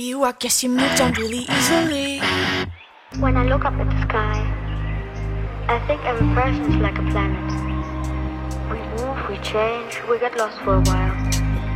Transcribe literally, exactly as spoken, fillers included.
You, I guess you moved on really easily. When I look up at the sky, I think every person is like a planet. We move, we change, we get lost for a while.